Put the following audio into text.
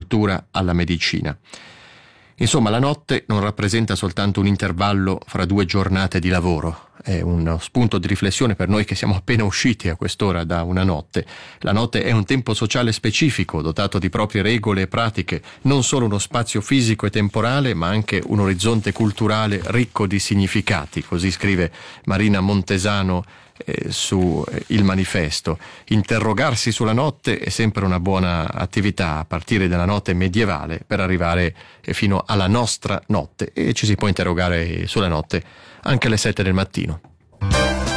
cultura alla medicina. Insomma, la notte non rappresenta soltanto un intervallo fra due giornate di lavoro, è uno spunto di riflessione per noi che siamo appena usciti a quest'ora da una notte. La notte è un tempo sociale specifico, dotato di proprie regole e pratiche, non solo uno spazio fisico e temporale, ma anche un orizzonte culturale ricco di significati, così scrive Marina Montesano su Il Manifesto. Interrogarsi sulla notte è sempre una buona attività, a partire dalla notte medievale per arrivare fino alla nostra notte, e ci si può interrogare sulla notte anche alle 7 del mattino.